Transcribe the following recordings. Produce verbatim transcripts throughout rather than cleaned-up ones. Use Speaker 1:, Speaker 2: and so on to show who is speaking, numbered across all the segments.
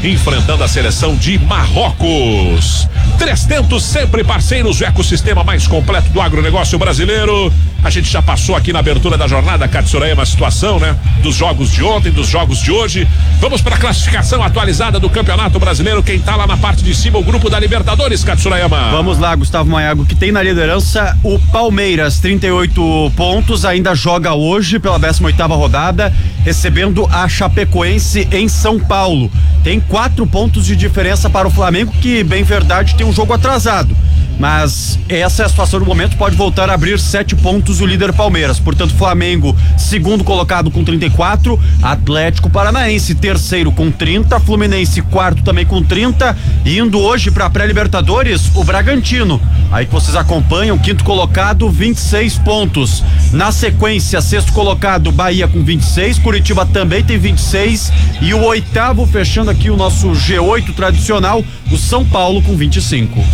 Speaker 1: enfrentando a seleção de Marrocos. Três Tentos, sempre parceiros, o ecossistema mais completo do agronegócio brasileiro. A gente já passou aqui na abertura da jornada, Katsurayama, a situação, né? Dos jogos de ontem, dos jogos de hoje. Vamos para a classificação atualizada do Campeonato Brasileiro. Quem tá lá na parte de cima, o grupo da Libertadores, Katsurayama.
Speaker 2: Vamos lá, Gustavo Maiago, que tem na liderança o Palmeiras, trinta e oito pontos, ainda joga hoje pela décima oitava rodada, recebendo a Chapecoense em São Paulo. Tem quatro pontos de diferença para o Flamengo, que, bem verdade, tem um jogo atrasado. Mas essa é a situação do momento, pode voltar a abrir sete pontos o líder Palmeiras. Portanto, Flamengo, segundo colocado com trinta e quatro, Atlético Paranaense, terceiro com trinta, Fluminense, quarto também com trinta, e indo hoje para a pré-Libertadores, o Bragantino. Aí que vocês acompanham, quinto colocado, vinte e seis pontos. Na sequência, sexto colocado, Bahia com vinte e seis, Curitiba também tem vinte e seis, e o oitavo, fechando aqui o nosso G oito tradicional, o São Paulo com vinte e cinco.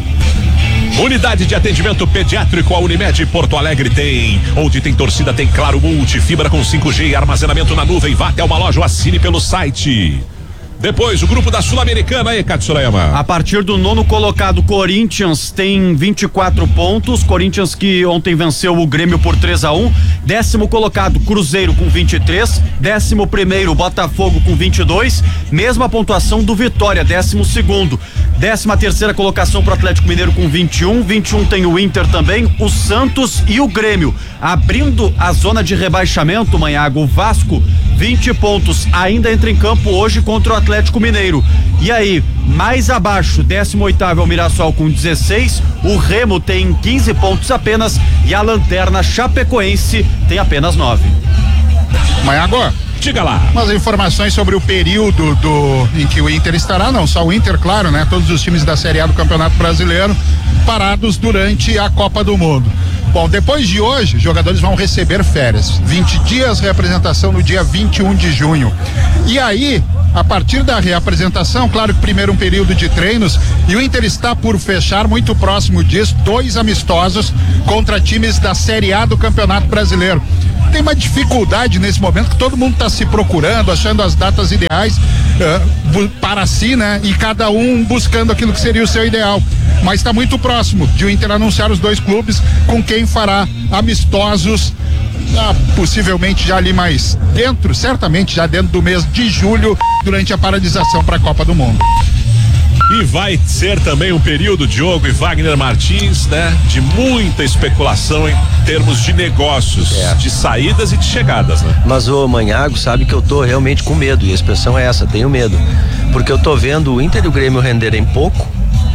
Speaker 1: Unidade de atendimento pediátrico, a Unimed Porto Alegre tem. Onde tem torcida, tem Claro Multi, fibra com cinco G e armazenamento na nuvem. Vá até uma loja ou assine pelo site. Depois, o grupo da Sul-Americana aí, Katsurayama.
Speaker 2: A partir do nono colocado, Corinthians tem vinte e quatro pontos. Corinthians que ontem venceu o Grêmio por três a um. Décimo colocado, Cruzeiro com vinte e três. Décimo primeiro, Botafogo com vinte e dois. Mesma pontuação do Vitória, décimo segundo. Décima terceira colocação para o Atlético Mineiro com vinte e um. vinte e um tem o Inter também, o Santos e o Grêmio. Abrindo a zona de rebaixamento, Manhago, o Vasco, vinte pontos, ainda entra em campo hoje contra o Atlético Mineiro. E aí, mais abaixo, décimo oitavo é o Mirassol com dezesseis, o Remo tem quinze pontos apenas e a lanterna Chapecoense tem apenas nove.
Speaker 3: Manhago,
Speaker 1: diga lá.
Speaker 3: Umas informações sobre o período do em que o Inter estará, não só o Inter, claro, né? Todos os times da Série A do Campeonato Brasileiro parados durante a Copa do Mundo. Bom, depois de hoje, os jogadores vão receber férias. vinte dias, reapresentação no dia vinte e um de junho. E aí, a partir da reapresentação, claro que primeiro um período de treinos, e o Inter está por fechar, muito próximo disso, dois amistosos contra times da Série A do Campeonato Brasileiro. Tem uma dificuldade nesse momento que todo mundo está se procurando, achando as datas ideais uh, para si, né? E cada um buscando aquilo que seria o seu ideal. Mas está muito próximo de o Inter anunciar os dois clubes com quem fará amistosos, ah, possivelmente já ali mais dentro, certamente já dentro do mês de julho, durante a paralisação para a Copa do Mundo.
Speaker 1: E vai ser também um período, Diogo e Wagner Martins, né? De muita especulação em termos de negócios, é. de saídas e de chegadas, né?
Speaker 4: Mas o Manhago sabe que eu tô realmente com medo, e a expressão é essa, tenho medo. Porque eu tô vendo o Inter e o Grêmio renderem pouco,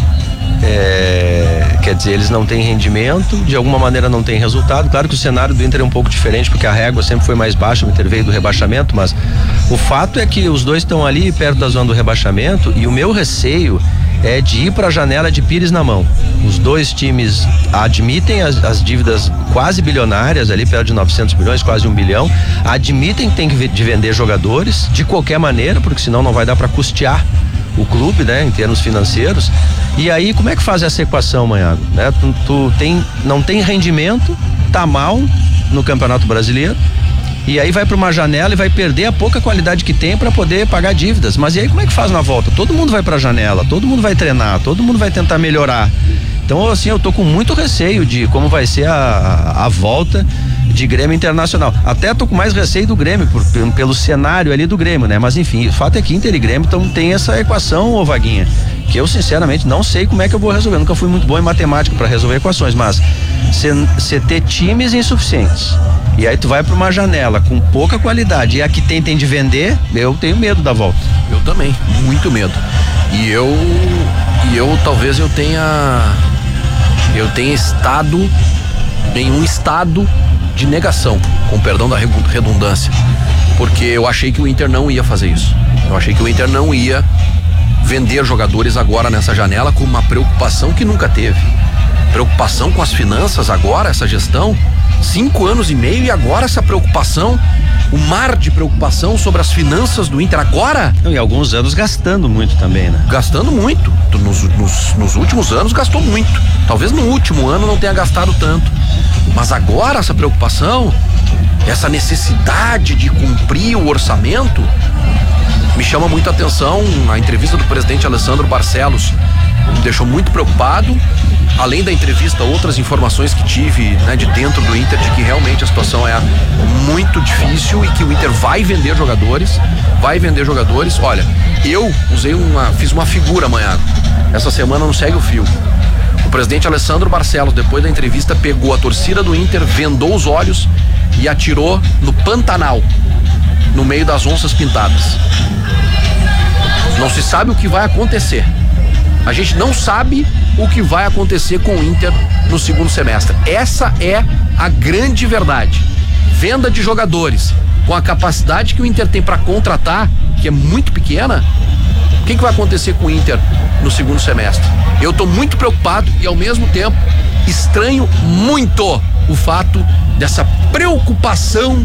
Speaker 4: é, quer dizer, eles não têm rendimento, de alguma maneira não têm resultado. Claro que o cenário do Inter é um pouco diferente, porque a régua sempre foi mais baixa, o Inter veio do rebaixamento, mas o fato é que os dois estão ali perto da zona do rebaixamento, e o meu receio é de ir para a janela de Pires na mão. Os dois times admitem as, as dívidas quase bilionárias, ali perto de novecentos milhões, quase um bilhão, admitem que tem que de vender jogadores de qualquer maneira, porque senão não vai dar para custear o clube, né, em termos financeiros. E aí, como é que faz essa equação, Manhago? Né? Tu, tu tem, não tem rendimento, tá mal no Campeonato Brasileiro, e aí vai para uma janela e vai perder a pouca qualidade que tem para poder pagar dívidas. Mas e aí como é que faz na volta? Todo mundo vai para a janela, todo mundo vai treinar, todo mundo vai tentar melhorar. Então, assim, eu tô com muito receio de como vai ser a, a, a volta de Grêmio Internacional. Até tô com mais receio do Grêmio, por, pelo, pelo cenário ali do Grêmio, né? Mas enfim, o fato é que Inter e Grêmio então, tem essa equação, ô Vaguinha, que eu sinceramente não sei como é que eu vou resolver. Eu nunca fui muito bom em matemática para resolver equações, mas você ter times insuficientes e aí tu vai para uma janela com pouca qualidade e a que tem tem de vender, eu tenho medo da volta.
Speaker 5: Eu também, muito medo. E eu e eu talvez eu tenha eu tenha estado em um estado de negação, com perdão da redundância, porque eu achei que o Inter não ia fazer isso. Eu achei que o Inter não ia vender jogadores agora nessa janela, com uma preocupação que nunca teve. Preocupação com as finanças agora, essa gestão, cinco anos e meio, e agora essa preocupação, o mar de preocupação sobre as finanças do Inter agora.
Speaker 4: E alguns anos gastando muito também, né?
Speaker 5: Gastando muito, nos, nos, nos últimos anos gastou muito, talvez no último ano não tenha gastado tanto, mas agora essa preocupação, essa necessidade de cumprir o orçamento, me chama muito a atenção a entrevista do presidente Alessandro Barcelos, me deixou muito preocupado. Além da entrevista, outras informações que tive, né, de dentro do Inter, de que realmente a situação é muito difícil e que o Inter vai vender jogadores, vai vender jogadores. Olha, eu usei uma, fiz uma figura amanhã, essa semana não segue o fio. O presidente Alessandro Barcelos, depois da entrevista, pegou a torcida do Inter, vendou os olhos e atirou no Pantanal, no meio das onças pintadas. Não se sabe o que vai acontecer. A gente não sabe o que vai acontecer com o Inter no segundo semestre. Essa é a grande verdade. Venda de jogadores com a capacidade que o Inter tem para contratar, que é muito pequena. O que, que vai acontecer com o Inter no segundo semestre? Eu estou muito preocupado e, ao mesmo tempo, estranho muito o fato dessa preocupação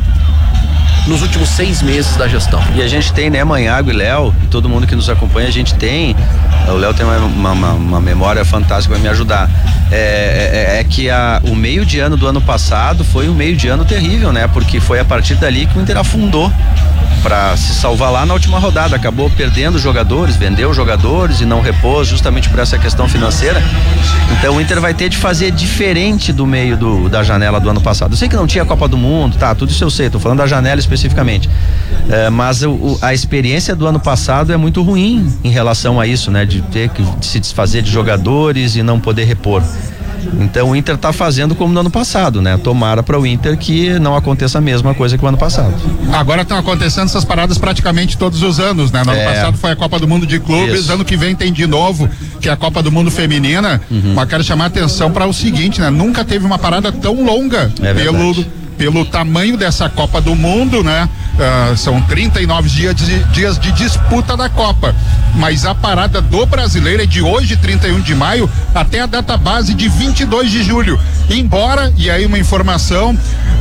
Speaker 5: nos últimos seis meses da gestão.
Speaker 4: E a gente tem, né, Manhago e Léo, e todo mundo que nos acompanha, a gente tem, o Léo tem uma, uma, uma memória fantástica, vai me ajudar, é, é, é que a, o meio de ano do ano passado foi um meio de ano terrível, né, porque foi a partir dali que o Inter afundou para se salvar lá na última rodada, acabou perdendo jogadores, vendeu jogadores e não repôs justamente por essa questão financeira. Então o Inter vai ter de fazer diferente do meio do, da janela do ano passado. Eu sei que não tinha Copa do Mundo, tá, tudo isso eu sei, tô falando da janela especificamente, é, mas o, o, a experiência do ano passado é muito ruim em relação a isso, né, de ter que se desfazer de jogadores e não poder repor. Então o Inter tá fazendo como no ano passado, né? Tomara para o Inter que não aconteça a mesma coisa que o ano passado.
Speaker 3: Agora estão acontecendo essas paradas praticamente todos os anos, né? No é. ano passado foi a Copa do Mundo de Clubes, Isso. ano que vem tem de novo, que é a Copa do Mundo Feminina. Uhum. Mas quero chamar a atenção para o seguinte, né? Nunca teve uma parada tão longa é pelo, pelo tamanho dessa Copa do Mundo, né? Uh, são trinta e nove dias de, dias de disputa da Copa, mas a parada do Brasileiro é de hoje, trinta e um de maio, até a data base de vinte e dois de julho. Embora, e aí uma informação, uh,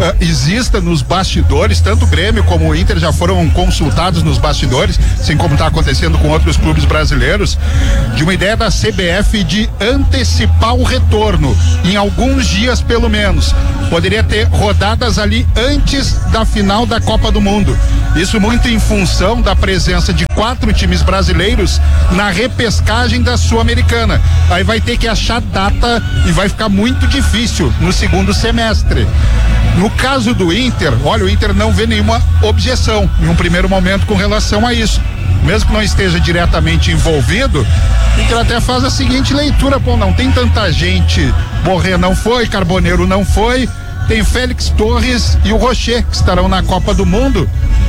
Speaker 3: exista nos bastidores, tanto o Grêmio como o Inter já foram consultados nos bastidores, assim como está acontecendo com outros clubes brasileiros, de uma ideia da C B F de antecipar o retorno em alguns dias pelo menos. Poderia ter rodadas ali antes da final da Copa do Mundo. Isso muito em função da presença de quatro times brasileiros na repescagem da Sul-Americana. Aí vai ter que achar data e vai ficar muito difícil no segundo semestre. No caso do Inter, olha, o Inter não vê nenhuma objeção em um primeiro momento com relação a isso. Mesmo que não esteja diretamente envolvido, o Inter até faz a seguinte leitura: pô, não tem tanta gente. Borré não foi, Carboneiro não foi, tem Félix Torres e o Rocher que estarão na Copa do Mundo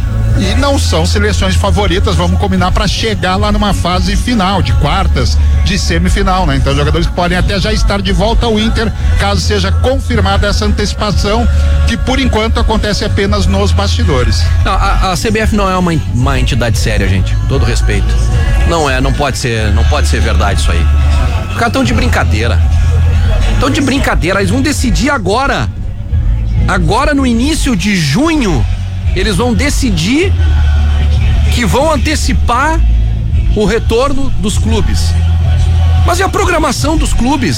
Speaker 3: e não são seleções favoritas, vamos combinar, para chegar lá numa fase final, de quartas, de semifinal, né? Então jogadores que podem até já estar de volta ao Inter, caso seja confirmada essa antecipação, que por enquanto acontece apenas nos bastidores.
Speaker 5: Não, a, a C B F não é uma, uma entidade séria, gente, com todo respeito. Não é, não pode ser, não pode ser verdade isso aí. Os caras estão de brincadeira. Estão de brincadeira, eles vão decidir agora. Agora no início de junho, eles vão decidir que vão antecipar o retorno dos clubes. Mas e a programação dos clubes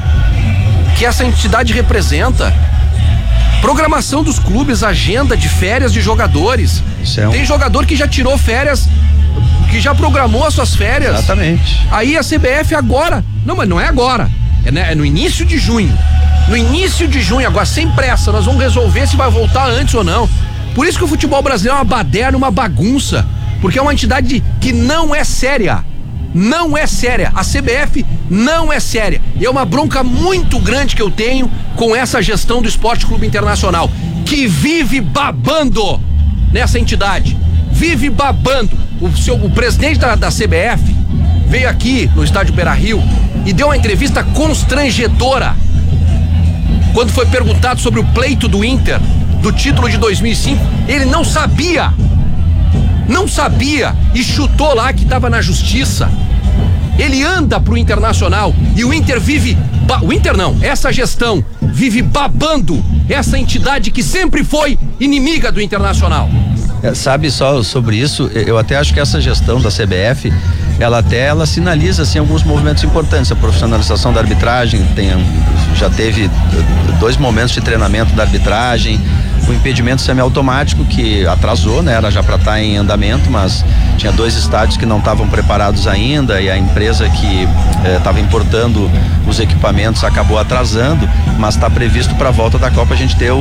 Speaker 5: que essa entidade representa? Programação dos clubes, agenda de férias de jogadores.
Speaker 4: É um...
Speaker 5: Tem jogador que já tirou férias, que já programou as suas férias.
Speaker 4: Exatamente.
Speaker 5: Aí a C B F agora, não, mas não é agora, é, né, é no início de junho. No início de junho, agora sem pressa, nós vamos resolver se vai voltar antes ou não. Por isso que o futebol brasileiro é uma baderna, uma bagunça, porque é uma entidade que não é séria. Não é séria. A C B F não é séria. E é uma bronca muito grande que eu tenho com essa gestão do Esporte Clube Internacional, que vive babando nessa entidade. Vive babando. O, seu, o presidente da, da C B F veio aqui no estádio Beira-Rio e deu uma entrevista constrangedora quando foi perguntado sobre o pleito do Inter do título de dois mil e cinco. Ele não sabia não sabia e chutou lá que estava na justiça. Ele anda pro Internacional e o Inter vive, ba... o Inter não, essa gestão vive babando essa entidade que sempre foi inimiga do Internacional.
Speaker 4: É, sabe, só sobre isso, eu até acho que essa gestão da C B F, ela até ela sinaliza assim alguns movimentos importantes. A profissionalização da arbitragem, tem, já teve dois momentos de treinamento da arbitragem, o impedimento semiautomático que atrasou, né? Era já para estar em andamento, mas tinha dois estádios que não estavam preparados ainda e a empresa que estava eh, importando os equipamentos acabou atrasando, mas está previsto para a volta da Copa a gente ter o,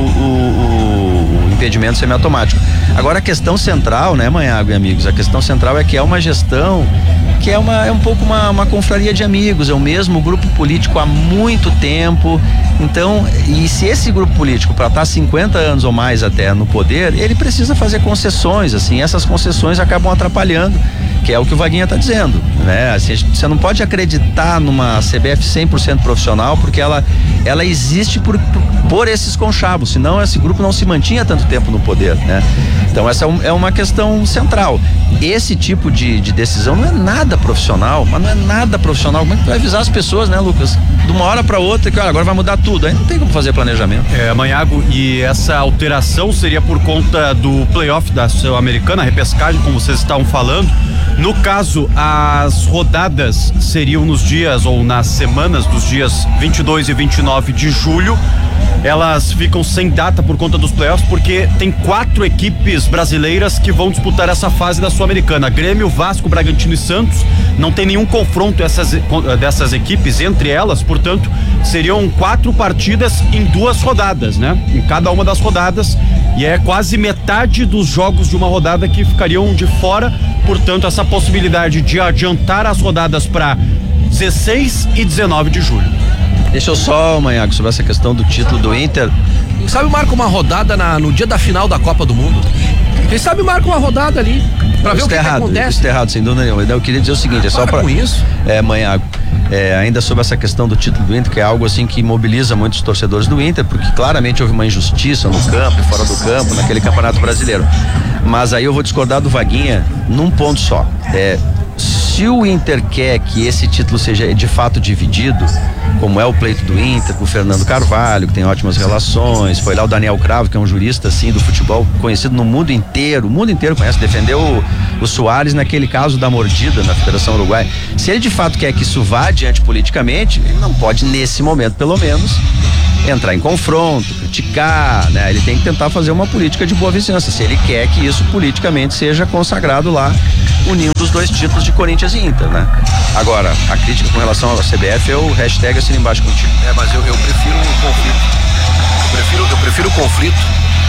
Speaker 4: o, o impedimento semiautomático. Agora a questão central, né, Manhago e amigos, a questão central é que é uma gestão que é, uma, é um pouco uma, uma confraria de amigos, é o mesmo grupo político há muito tempo. Então, e se esse grupo político para estar cinquenta anos ou mais até no poder, ele precisa fazer concessões, assim, essas concessões acabam atrapalhando, que é o que o Vaguinha está dizendo, né? Assim, você não pode acreditar numa C B F cem por cento profissional, porque ela, ela existe por, por esses conchavos, senão esse grupo não se mantinha tanto tempo no poder, né? Então essa é, um, é uma questão central. Esse tipo de, de decisão não é nada profissional, mas não é nada profissional. Como é que tu vai avisar as pessoas, né, Lucas? De uma hora para outra, que olha, agora vai mudar tudo, aí não tem como fazer planejamento.
Speaker 2: É, Manhago, e essa alteração seria por conta do playoff da Sul-Americana, a repescagem, como vocês estavam falando. No caso, as rodadas seriam nos dias ou nas semanas dos dias vinte e dois e vinte e nove de julho. Elas ficam sem data por conta dos playoffs, porque tem quatro equipes brasileiras que vão disputar essa fase da Sul-Americana: Grêmio, Vasco, Bragantino e Santos. Não tem nenhum confronto essas, dessas equipes entre elas, portanto seriam quatro partidas em duas rodadas, né? Em cada uma das rodadas, e é quase metade dos jogos de uma rodada que ficariam de fora. Portanto, essa possibilidade de adiantar as rodadas para dezesseis e dezenove de julho.
Speaker 4: Deixa eu só, Manhago, sobre essa questão do título do Inter.
Speaker 5: Quem sabe marca uma rodada na, no dia da final da Copa do Mundo. Quem sabe marca uma rodada ali pra ver o que, que acontece.
Speaker 4: Isso tá errado, sem dúvida nenhuma. Eu queria dizer o seguinte, é só para
Speaker 5: com isso.
Speaker 4: É, Manhago, é, ainda sobre essa questão do título do Inter, que é algo assim que mobiliza muitos torcedores do Inter, porque claramente houve uma injustiça no campo e fora do campo, naquele Campeonato Brasileiro. Mas aí eu vou discordar do Vaguinha num ponto só. É, se o Inter quer que esse título seja de fato dividido, como é o pleito do Inter com o Fernando Carvalho, que tem ótimas relações, foi lá o Daniel Cravo, que é um jurista assim do futebol conhecido no mundo inteiro, o mundo inteiro conhece, defendeu o, o Soares naquele caso da mordida na Federação Uruguaia. Se ele de fato quer que isso vá adiante politicamente, ele não pode nesse momento pelo menos entrar em confronto, criticar, né? Ele tem que tentar fazer uma política de boa vizinhança, se ele quer que isso politicamente seja consagrado lá, unindo os dois títulos de Corinthians e Inter, né? Agora, a crítica com relação à C B F, eu hashtag assino embaixo contigo.
Speaker 5: É, mas eu, eu prefiro o conflito. Eu prefiro, eu prefiro o conflito.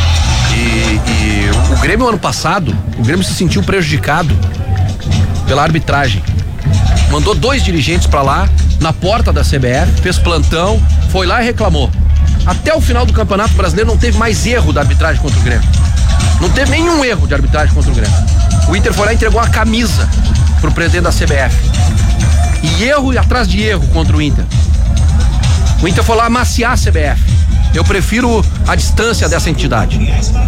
Speaker 5: E, e o Grêmio ano passado, o Grêmio se sentiu prejudicado pela arbitragem. Mandou dois dirigentes pra lá, na porta da C B F, fez plantão, foi lá e reclamou. Até o final do Campeonato Brasileiro não teve mais erro da arbitragem contra o Grêmio. Não teve nenhum erro de arbitragem contra o Grêmio. O Inter foi lá e entregou uma camisa pro presidente da C B F. E erro atrás de erro contra o Inter. O Inter foi lá amaciar a C B F. Eu prefiro a distância dessa entidade.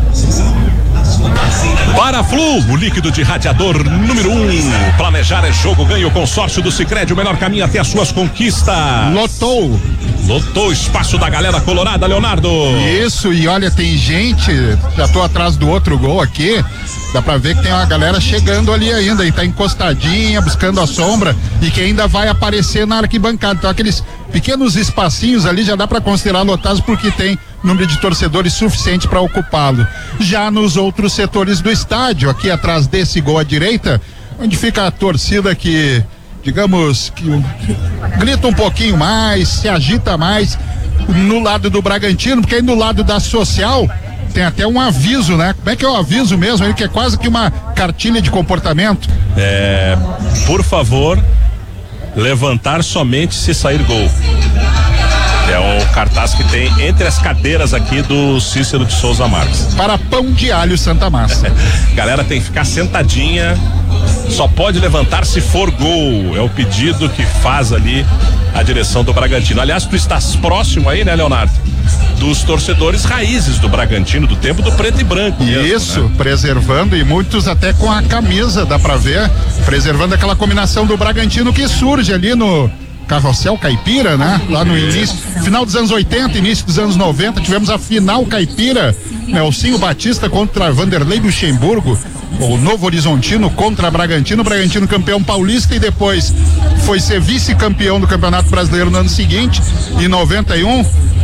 Speaker 1: Paraflu, o líquido de radiador número um. Planejar é jogo, ganha o consórcio do Sicredi, o melhor caminho até as suas conquistas.
Speaker 3: Lotou.
Speaker 1: Lotou, espaço da galera colorada, Leonardo.
Speaker 3: Isso, e olha, tem gente, já tô atrás do outro gol aqui, dá pra ver que tem uma galera chegando ali ainda, e tá encostadinha, buscando a sombra, e que ainda vai aparecer na arquibancada. Então aqueles pequenos espacinhos ali já dá pra considerar lotados, porque tem número de torcedores suficiente para ocupá-lo. Já nos outros setores do estádio, aqui atrás desse gol à direita, onde fica a torcida que, digamos, que grita um pouquinho mais, se agita mais, no lado do Bragantino, porque aí no lado da Social tem até um aviso, né? Como é que é o aviso mesmo? Ele que é quase que uma cartilha de comportamento.
Speaker 1: É, por favor, levantar somente se sair gol. É um cartaz que tem entre as cadeiras aqui do Cícero de Souza Marques.
Speaker 3: Para pão de alho Santa Massa.
Speaker 1: Galera tem que ficar sentadinha, só pode levantar se for gol. É o pedido que faz ali a direção do Bragantino. Aliás, tu estás próximo aí, né, Leonardo? Dos torcedores raízes do Bragantino, do tempo do preto e branco.
Speaker 3: Isso,
Speaker 1: mesmo, né?
Speaker 3: Preservando, e muitos até com a camisa, dá pra ver, preservando aquela combinação do Bragantino que surge ali no Carrossel Caipira, né? Lá no início, final dos anos oitenta, início dos anos noventa, tivemos a final caipira, Nelsinho Batista contra Vanderlei Luxemburgo, o Novo Horizontino contra Bragantino, Bragantino campeão paulista, e depois foi ser vice-campeão do Campeonato Brasileiro no ano seguinte, em noventa e um,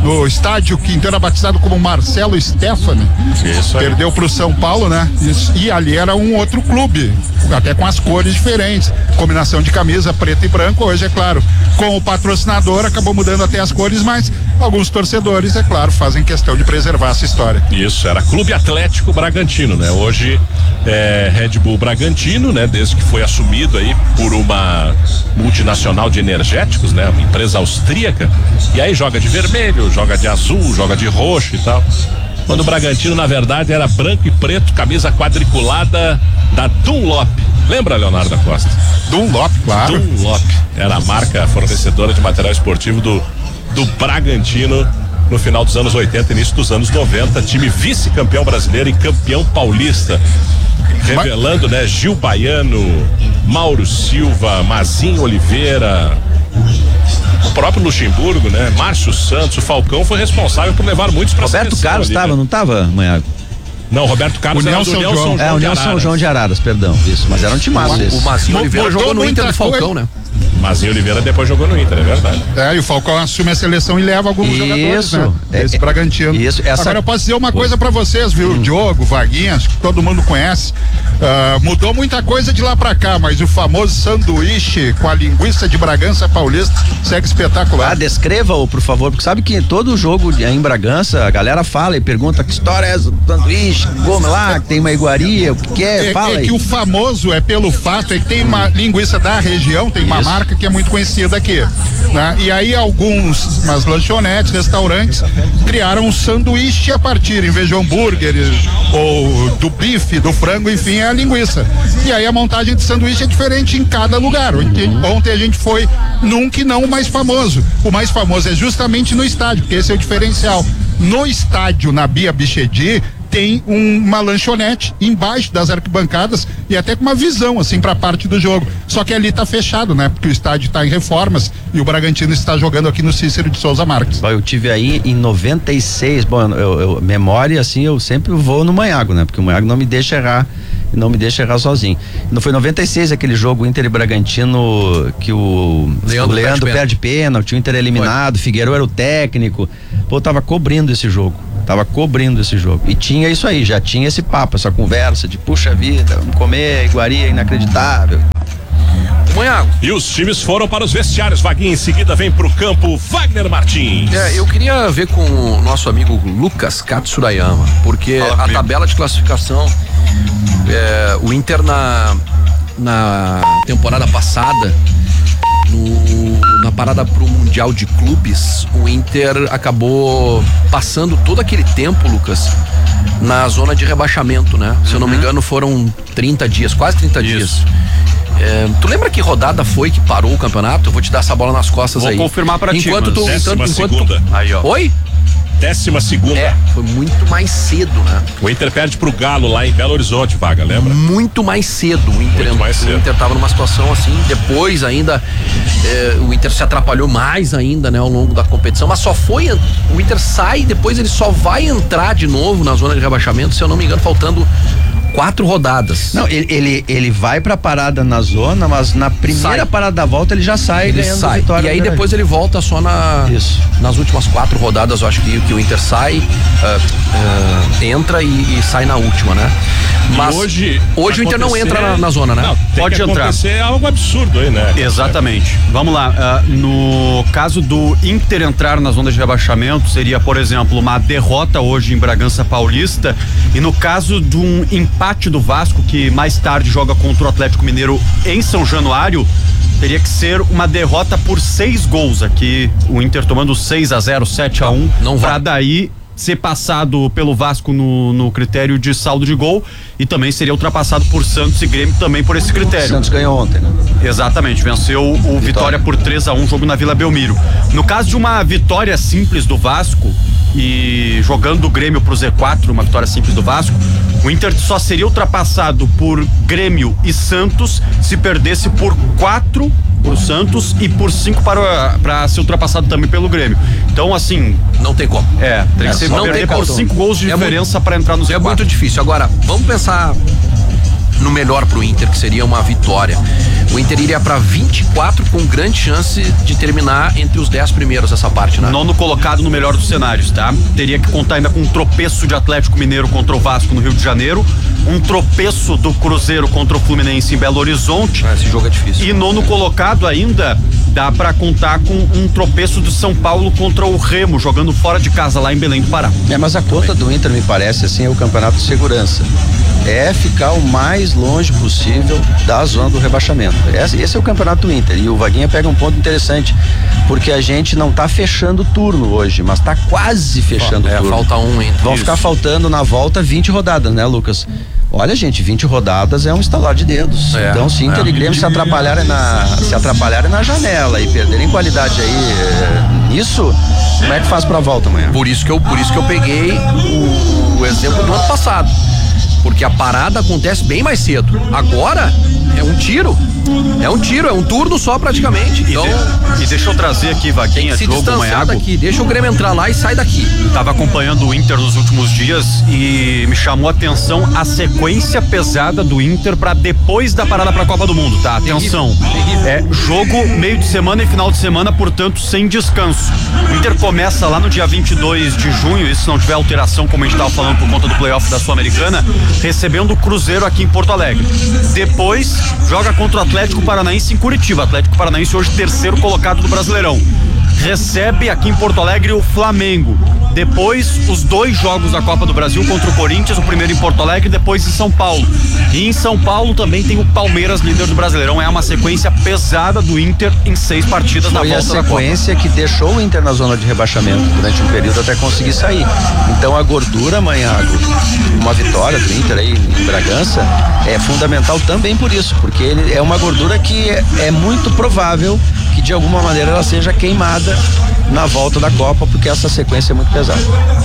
Speaker 3: no estádio que então era batizado como Marcelo Stefani.
Speaker 1: Isso aí.
Speaker 3: Perdeu pro São Paulo, né? Isso, e ali era um outro clube, até com as cores diferentes, combinação de camisa preto e branco. Hoje, é claro, com o patrocinador acabou mudando até as cores, mas alguns torcedores, é claro, fazem questão de preservar essa história.
Speaker 1: Isso, era Clube Atlético Bragantino, né? Hoje é Red Bull Bragantino, né? Desde que foi assumido aí por uma multinacional de energéticos, né? Uma empresa austríaca, e aí joga de vermelho, joga de azul, joga de roxo e tal. Quando o Bragantino, na verdade, era branco e preto, camisa quadriculada da Dunlop. Lembra, Leonardo da Costa?
Speaker 3: Dunlop, claro.
Speaker 1: Dunlop era a marca fornecedora de material esportivo do, do Bragantino no final dos anos oitenta, início dos anos noventa, time vice-campeão brasileiro e campeão paulista. Revelando, né, Gil Baiano, Mauro Silva, Mazinho Oliveira, o próprio Luxemburgo, né? Márcio Santos, o Falcão foi responsável por levar muitos pra
Speaker 4: Roberto Carlos estava, né? Não estava, Manhago?
Speaker 1: Não, Roberto Carlos
Speaker 3: União
Speaker 1: era do
Speaker 3: São
Speaker 1: União
Speaker 3: João.
Speaker 1: São João
Speaker 4: É, União
Speaker 1: de
Speaker 4: São João de Araras, perdão, isso, mas era um timaço
Speaker 5: O,
Speaker 4: esse.
Speaker 5: o Mazinho
Speaker 3: Mo-
Speaker 5: Oliveira
Speaker 3: mudou
Speaker 5: jogou no
Speaker 3: muita
Speaker 5: Inter do Falcão,
Speaker 3: coisa.
Speaker 5: né?
Speaker 1: Mazinho Oliveira depois jogou no Inter, é verdade.
Speaker 3: É, e o Falcão assume a seleção e leva alguns
Speaker 4: Isso,
Speaker 3: jogadores, né?
Speaker 4: é,
Speaker 3: Esse
Speaker 4: é,
Speaker 3: Bragantino.
Speaker 4: isso, essa-
Speaker 3: Agora eu posso dizer uma coisa pra vocês, viu? Hum. Diogo, Vaguinha, acho que todo mundo conhece. Ah, mudou muita coisa de lá pra cá, mas o famoso sanduíche com a linguiça de Bragança Paulista segue espetacular.
Speaker 4: Ah, descreva-o, por favor, porque sabe que todo jogo em Bragança, a galera fala e pergunta que história é essa, sanduíche, como lá, que tem uma iguaria, o que que é,
Speaker 3: É,
Speaker 4: fala
Speaker 3: é
Speaker 4: aí.
Speaker 3: que o famoso é pelo fato é que tem uma linguiça da região, tem uma
Speaker 4: Isso.
Speaker 3: marca que é muito conhecida aqui, né? E aí alguns, umas lanchonetes, restaurantes criaram um sanduíche a partir, em vez de hambúrguer ou do bife, do frango, enfim, é a linguiça. E aí a montagem de sanduíche é diferente em cada lugar. Ontem, ontem a gente foi num que não o mais famoso. O mais famoso é justamente no estádio, porque esse é o diferencial. No estádio, na Bia Bichedi, tem um, uma lanchonete embaixo das arquibancadas e até com uma visão assim para a parte do jogo. Só que ali tá fechado, né? Porque o estádio tá em reformas e o Bragantino está jogando aqui no Cícero de Souza Marques.
Speaker 4: Bom, eu tive aí em noventa e seis, bom, eu, eu, memória assim, eu sempre vou no Manhago, né? Porque o Manhago não me deixa errar, não me deixa errar sozinho. Não foi em noventa e seis aquele jogo Inter e Bragantino que o
Speaker 5: Leandro,
Speaker 4: o Leandro
Speaker 5: perde
Speaker 4: perde pênalti, o Inter é eliminado, Figueiredo era o técnico. Pô, eu tava cobrindo esse jogo. Tava cobrindo esse jogo. E tinha isso aí, já tinha esse papo, essa conversa de puxa vida, vamos comer, iguaria inacreditável.
Speaker 5: Manhago.
Speaker 1: E os times foram para os vestiários. Vaguinho em seguida vem pro campo Wagner Martins.
Speaker 5: É, eu queria ver com o nosso amigo Lucas Katsurayama, porque
Speaker 1: Fala
Speaker 5: a
Speaker 1: comigo.
Speaker 5: tabela de classificação, é, o Inter na, na temporada passada, no, na parada pro Mundial de Clubes, o Inter acabou passando todo aquele tempo, Lucas, na zona de rebaixamento, né? Se eu não me engano, foram trinta dias, quase trinta dias. É, tu lembra que rodada foi que parou o campeonato? Eu vou te dar essa bola nas costas
Speaker 2: Vou
Speaker 5: aí.
Speaker 2: confirmar pra ti,
Speaker 5: enquanto
Speaker 2: mas
Speaker 5: tu,
Speaker 1: décima
Speaker 5: enquanto, enquanto
Speaker 1: segunda.
Speaker 5: tu...
Speaker 2: Aí, ó.
Speaker 5: Oi?
Speaker 1: Décima segunda.
Speaker 5: É, foi muito mais cedo, né?
Speaker 1: O Inter perde pro Galo lá em Belo Horizonte, Vaga, lembra?
Speaker 5: Muito mais cedo. O Inter,
Speaker 1: Muito mais
Speaker 5: o
Speaker 1: cedo.
Speaker 5: Inter tava numa situação assim, depois ainda é, o Inter se atrapalhou mais ainda, né, ao longo da competição, mas só foi, o Inter sai, depois ele só vai entrar de novo na zona de rebaixamento, se eu não me engano, faltando quatro rodadas.
Speaker 4: Não, ele, ele, ele vai pra parada na zona, mas na primeira
Speaker 5: Sai.
Speaker 4: parada da volta ele já sai
Speaker 5: Ele
Speaker 4: ganhando
Speaker 5: sai.
Speaker 4: vitória.
Speaker 5: E aí
Speaker 4: no
Speaker 5: depois ele volta só na,
Speaker 4: Isso.
Speaker 5: nas últimas quatro rodadas, eu acho que, que o Inter sai, ah, ah, entra e, e sai na última, né? Mas
Speaker 1: E hoje,
Speaker 5: hoje o Inter não
Speaker 1: acontecer-
Speaker 5: entra na, na zona, né?
Speaker 1: Não, tem
Speaker 2: Pode
Speaker 1: que
Speaker 2: entrar.
Speaker 1: acontecer algo absurdo aí, né?
Speaker 2: Exatamente. Vamos lá. ah, no caso do Inter entrar na zona de rebaixamento, seria, por exemplo, uma derrota hoje em Bragança Paulista. E no caso de um empate do Vasco, que mais tarde joga contra o Atlético Mineiro em São Januário, teria que ser uma derrota por seis gols aqui. O Inter tomando seis a zero, sete a um.
Speaker 5: não
Speaker 2: pra
Speaker 5: vai.
Speaker 2: daí ser passado pelo Vasco no, no critério de saldo de gol e também seria ultrapassado por Santos e Grêmio também por esse
Speaker 4: O
Speaker 2: critério.
Speaker 4: Santos ganhou ontem, né?
Speaker 2: Exatamente, venceu o Vitória, Vitória por três a um, jogo na Vila Belmiro. No caso de uma vitória simples do Vasco e jogando o Grêmio pro Z quatro, uma vitória simples do Vasco, o Inter só seria ultrapassado por Grêmio e Santos se perdesse por quatro pro Santos e por cinco para, para ser ultrapassado também pelo Grêmio. Então, assim,
Speaker 5: Não tem como.
Speaker 2: é, tem
Speaker 5: É,
Speaker 2: que ser
Speaker 5: não
Speaker 2: perder
Speaker 5: tem
Speaker 2: por
Speaker 5: como.
Speaker 2: cinco gols de
Speaker 5: É
Speaker 2: diferença para entrar no Z
Speaker 5: É
Speaker 2: quatro.
Speaker 5: muito difícil. Agora, vamos pensar no melhor pro Inter, que seria uma vitória. o Inter iria para vinte e quatro com grande chance de terminar entre os dez primeiros essa parte, né?
Speaker 2: Nono colocado no melhor dos cenários, tá? Teria que contar ainda com um tropeço de Atlético Mineiro contra o Vasco no Rio de Janeiro, um tropeço do Cruzeiro contra o Fluminense em Belo Horizonte.
Speaker 5: Ah, esse jogo é difícil.
Speaker 2: E nono colocado ainda dá pra contar com um tropeço do São Paulo contra o Remo, jogando fora de casa lá em Belém do Pará.
Speaker 4: É, mas a conta do Inter, me parece, assim, é o campeonato de segurança. É ficar o mais longe possível da zona do rebaixamento. Esse, esse é o campeonato do Inter. E o Vaguinha pega um ponto interessante, porque a gente não tá fechando o turno hoje, mas tá quase fechando o
Speaker 5: é,
Speaker 4: turno.
Speaker 5: Falta um, hein?
Speaker 4: Vão ficar faltando na volta vinte rodadas, né, Lucas? Olha, gente, vinte rodadas é um estalar de dedos.
Speaker 5: É,
Speaker 4: então, se Inter
Speaker 5: é.
Speaker 4: e Grêmio se atrapalharem na, se atrapalharem na janela e perderem qualidade aí é, nisso, como é que faz pra volta amanhã?
Speaker 5: Por isso que eu, por isso que eu peguei o, o exemplo do ano passado. Porque a parada acontece bem mais cedo. Agora é um tiro. É um tiro, é um turno só praticamente. Então,
Speaker 2: e, de, e deixa eu trazer aqui, Vaguinha,
Speaker 5: se
Speaker 2: jogo
Speaker 5: distanciar
Speaker 2: Maiago.
Speaker 5: daqui. Deixa o Grêmio entrar lá e sai daqui.
Speaker 2: Tava acompanhando o Inter nos últimos dias e me chamou a atenção a sequência pesada do Inter pra depois da parada pra Copa do Mundo, tá? Atenção. É jogo meio de semana e final de semana, portanto, sem descanso. O Inter começa lá no dia vinte e dois de junho, isso se não tiver alteração, como a gente tava falando por conta do playoff da Sul-Americana, recebendo o Cruzeiro aqui em Porto Alegre. Depois, joga contra o Atlético Paranaense em Curitiba. Atlético Paranaense hoje terceiro colocado do Brasileirão. Recebe aqui em Porto Alegre o Flamengo. Depois, os dois jogos da Copa do Brasil contra o Corinthians, o primeiro em Porto Alegre, depois em São Paulo. E em São Paulo também tem o Palmeiras, líder do Brasileirão. É uma sequência pesada do Inter em seis partidas na
Speaker 4: Foi
Speaker 2: volta da Copa.
Speaker 4: a sequência que deixou o Inter na zona de rebaixamento durante um período até conseguir sair. Então a gordura amanhã, uma vitória do Inter aí em Bragança é fundamental também por isso, porque ele é uma gordura que é, é muito provável que de alguma maneira ela seja queimada na volta da Copa, porque essa sequência é muito pesada.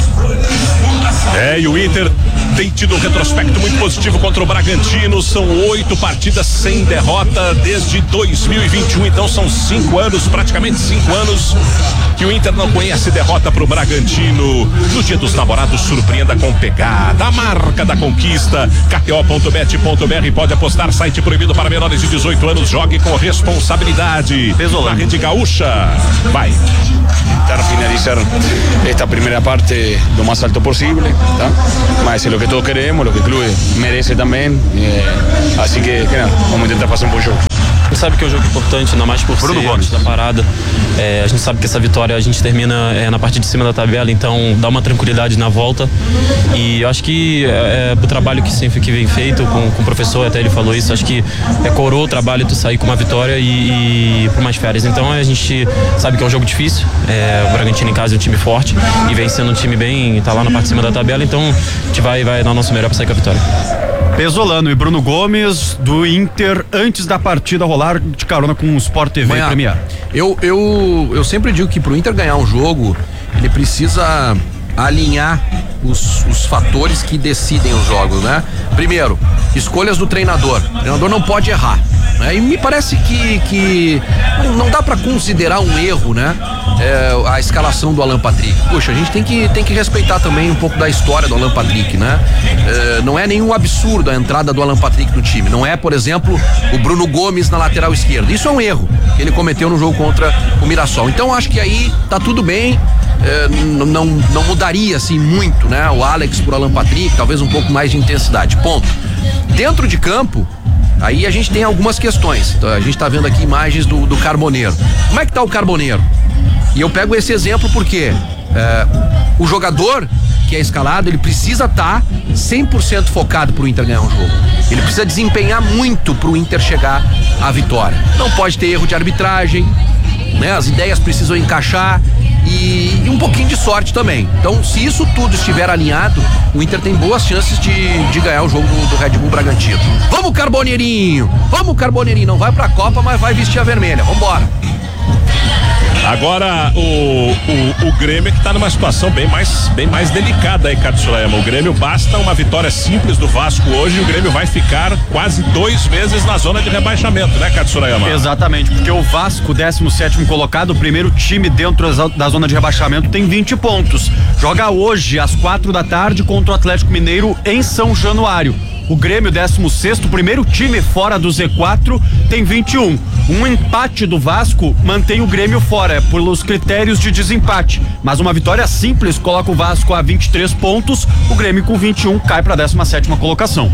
Speaker 1: É, e o Inter tem tido um retrospecto muito positivo contra o Bragantino. São oito partidas sem derrota desde dois mil e vinte e um. Então são cinco anos, praticamente cinco anos, que o Inter não conhece derrota pro Bragantino. No Dia dos Namorados, surpreenda com pegada, a marca da conquista. K T O ponto bet ponto B R pode apostar, site proibido para menores de dezoito anos. Jogue com responsabilidade. Na Rede Gaúcha. Vai.
Speaker 6: Intentar finalizar esta primera parte lo más alto posible, ¿tá? Mas es lo que todos queremos, lo que el club merece también, eh, así que, que nada, vamos a intentar pasar un buen jogo.
Speaker 7: A gente sabe que é um jogo importante, ainda mais por
Speaker 2: Bruno
Speaker 7: ser
Speaker 2: Gomes.
Speaker 7: antes da parada. É, a gente sabe que essa vitória a gente termina é, na parte de cima da tabela, então dá uma tranquilidade na volta. E eu acho que é, é, o trabalho que sempre que vem feito com, com o professor, até ele falou isso, acho que é coroa o trabalho tu sair com uma vitória e, e por mais férias. Então a gente sabe que é um jogo difícil. É, o Bragantino em casa é um time forte e vem sendo um time bem, tá lá na parte de cima da tabela, então a gente vai, vai dar o nosso melhor pra sair com a vitória.
Speaker 2: Pesolano e Bruno Gomes do Inter antes da partida rolar de carona com o Sport T V
Speaker 5: Manhã,
Speaker 2: e Premier.
Speaker 5: Eu, eu, eu sempre digo que pro Inter ganhar um jogo, ele precisa alinhar os, os fatores que decidem os jogos, né? Primeiro, escolhas do treinador. O treinador não pode errar, né? E me parece que, que não, não dá pra considerar um erro, né? É, a escalação do Alan Patrick. Puxa, a gente tem que, tem que respeitar também um pouco da história do Alan Patrick, né? É, não é nenhum absurdo a entrada do Alan Patrick no time. Não é, por exemplo, o Bruno Gomes na lateral esquerda. Isso é um erro que ele cometeu no jogo contra o Mirassol. Então acho que aí tá tudo bem. É, não, não, não mudaria assim muito, né? O Alex por Alan Patrick, talvez um pouco mais de intensidade. Ponto. Dentro de campo, aí a gente tem algumas questões. Então, a gente tá vendo aqui imagens do, do Carboneiro. Como é que tá o Carboneiro? E eu pego esse exemplo porque é, o jogador que é escalado, ele precisa estar cem por cento focado pro Inter ganhar um jogo. Ele precisa desempenhar muito pro Inter chegar à vitória. Não pode ter erro de arbitragem, né? As ideias precisam encaixar e, e um pouquinho de sorte também. Então, se isso tudo estiver alinhado, o Inter tem boas chances de, de ganhar o jogo do, do Red Bull Bragantino. Vamos, Carboneirinho! Vamos, Carboneirinho! Não vai pra Copa, mas vai vestir a vermelha. Vambora!
Speaker 1: Agora o, o, o Grêmio que tá numa situação bem mais, bem mais delicada aí, Katsurayama. O Grêmio basta uma vitória simples do Vasco hoje e o Grêmio vai ficar quase dois meses na zona de rebaixamento, né, Katsurayama?
Speaker 2: Exatamente, porque o Vasco, décimo sétimo colocado, o primeiro time dentro da zona de rebaixamento, tem vinte pontos. Joga hoje às quatro da tarde contra o Atlético Mineiro em São Januário. O Grêmio, décimo sexto, primeiro time fora do Z quatro, tem vinte e um. Um empate do Vasco mantém o Grêmio fora, pelos critérios de desempate. Mas uma vitória simples coloca o Vasco a vinte e três pontos, o Grêmio com vinte e um cai para a décima sétima colocação.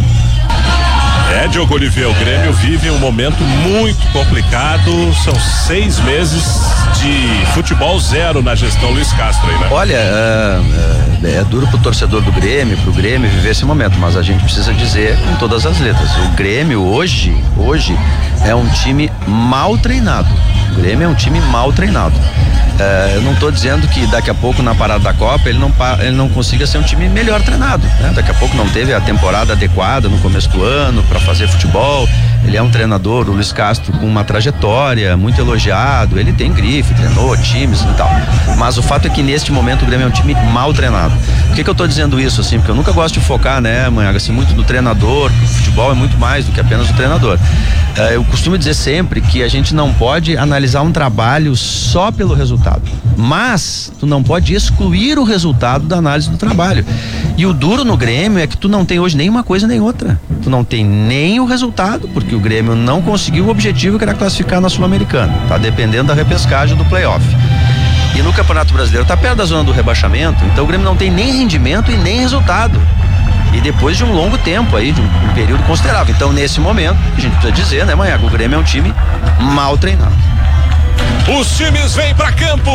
Speaker 1: É, Diogo Oliveira, o Grêmio vive um momento muito complicado, são seis meses de futebol zero na gestão Luiz Castro aí, né?
Speaker 4: Olha, é, é, é duro pro torcedor do Grêmio, pro Grêmio viver esse momento, mas a gente precisa dizer com todas as letras, o Grêmio hoje, hoje é um time mal treinado, o Grêmio é um time mal treinado. É, eu não estou dizendo que daqui a pouco na parada da Copa ele não, ele não consiga ser um time melhor treinado, né? Daqui a pouco não teve a temporada adequada no começo do ano para fazer futebol. Ele é um treinador, o Luiz Castro, com uma trajetória muito elogiado, ele tem grife, treinou times e tal, mas o fato é que neste momento o Grêmio é um time mal treinado. Por que que eu estou dizendo isso assim? Porque eu nunca gosto de focar, né, Manhaga, assim, muito no treinador, porque o futebol é muito mais do que apenas o treinador. É, eu costumo dizer sempre que a gente não pode analisar um trabalho só pelo resultado, mas tu não pode excluir o resultado da análise do trabalho. E o duro no Grêmio é que tu não tem hoje nem uma coisa nem outra. Tu não tem nem o resultado, porque o Grêmio não conseguiu o objetivo que era classificar na Sul-Americana, tá dependendo da repescagem do playoff. E no Campeonato Brasileiro tá perto da zona do rebaixamento, então o Grêmio não tem nem rendimento e nem resultado. E depois de um longo tempo aí, de um, um período considerável. Então, nesse momento, a gente precisa dizer, né, Manhaga, o Grêmio é um time mal treinado.
Speaker 1: Os times vêm pra campo.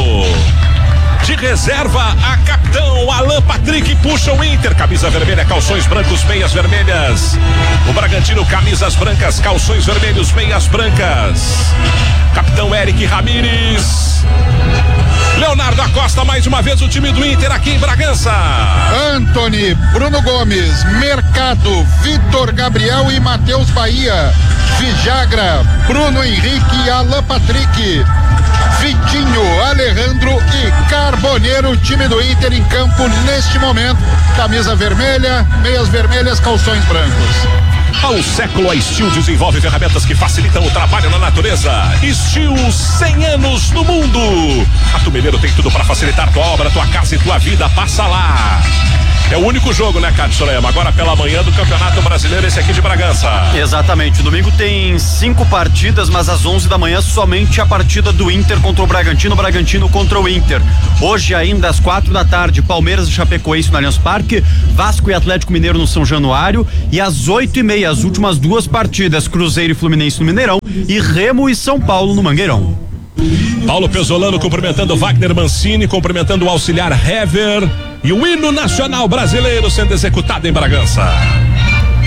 Speaker 1: De reserva, a capitão Alan Patrick puxa o Inter, camisa vermelha, calções brancos, meias vermelhas. O Bragantino, camisas brancas, calções vermelhos, meias brancas. Capitão Eric Ramírez. Leonardo Acosta, mais uma vez o time do Inter aqui em Bragança.
Speaker 3: Antony, Bruno Gomes, Mercado, Vitor Gabriel e Matheus Bahia. Vijagra, Bruno Henrique e Alan Patrick. Vitinho, Alejandro e Carboneiro, o time do Inter em campo neste momento. Camisa vermelha, meias vermelhas, calções brancos.
Speaker 1: Há um século a Steel desenvolve ferramentas que facilitam o trabalho na natureza. Steel, cem anos no mundo. A Tumeleiro tem tudo para facilitar tua obra, tua casa e tua vida. Passa lá. É o único jogo, né, Cássio Solema? Agora pela manhã do Campeonato Brasileiro, esse aqui de Bragança.
Speaker 2: Exatamente, domingo tem cinco partidas, mas às onze da manhã somente a partida do Inter contra o Bragantino, Bragantino contra o Inter. Hoje ainda às quatro da tarde, Palmeiras e Chapecoense no Allianz Parque, Vasco e Atlético Mineiro no São Januário, e às oito e meia, as últimas duas partidas, Cruzeiro e Fluminense no Mineirão e Remo e São Paulo no Mangueirão.
Speaker 1: Paulo Pesolano cumprimentando Wagner Mancini, cumprimentando o auxiliar Hever e o hino nacional brasileiro sendo executado em Bragança.